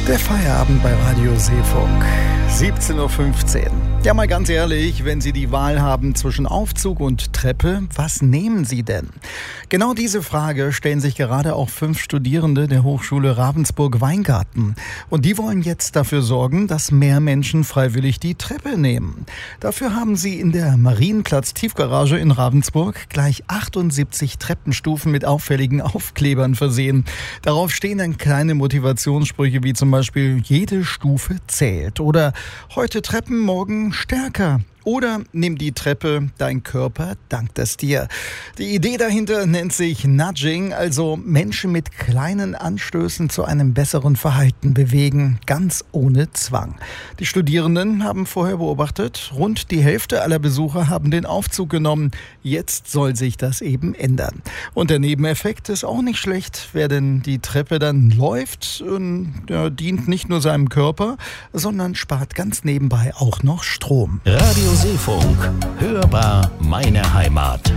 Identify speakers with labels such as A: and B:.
A: Der Feierabend bei Radio Seefunk. 17:15 Uhr. Ja, mal ganz ehrlich, wenn Sie die Wahl haben zwischen Aufzug und Treppe, was nehmen Sie denn? Genau diese Frage stellen sich gerade auch 5 Studierende der Hochschule Ravensburg-Weingarten. Und die wollen jetzt dafür sorgen, dass mehr Menschen freiwillig die Treppe nehmen. Dafür haben sie in der Marienplatz-Tiefgarage in Ravensburg gleich 78 Treppenstufen mit auffälligen Aufklebern versehen. Darauf stehen dann kleine Motivationssprüche wie zum Beispiel "Jede Stufe zählt" oder "Heute Treppen, morgen stärker" oder "Nimm die Treppe, dein Körper dankt es dir". Die Idee dahinter nennt sich Nudging, also Menschen mit kleinen Anstößen zu einem besseren Verhalten bewegen, ganz ohne Zwang. Die Studierenden haben vorher beobachtet, rund die Hälfte aller Besucher haben den Aufzug genommen. Jetzt soll sich das eben ändern. Und der Nebeneffekt ist auch nicht schlecht. Wer denn die Treppe dann läuft, der dient nicht nur seinem Körper, sondern spart ganz nebenbei auch noch Strom.
B: Radio Seefunk, hörbar meine Heimat.